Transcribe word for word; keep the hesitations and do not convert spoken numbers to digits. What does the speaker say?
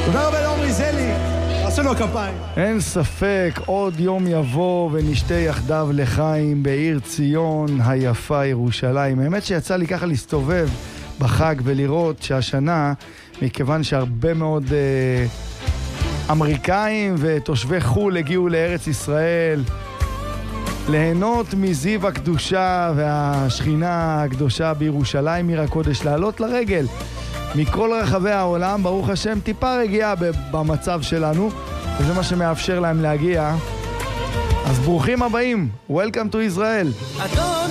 תודה רבה לעומרי זלי, עשו לו כפיים. אין ספק, עוד יום יבוא ונשתה יחדיו לחיים בעיר ציון היפה ירושלים. האמת שיצא לי ככה להסתובב בחג ולראות שהשנה, מכיוון שהרבה מאוד אה, אמריקאים ותושבי חול הגיעו לארץ ישראל ליהנות מזיו הקדושה והשכינה הקדושה בירושלים, עיר הקודש, לעלות לרגל מכל רחבי העולם, ברוך השם, טיפה רגיעה במצב שלנו, וזה מה שמאפשר להם להגיע. אז ברוכים הבאים, Welcome to Israel.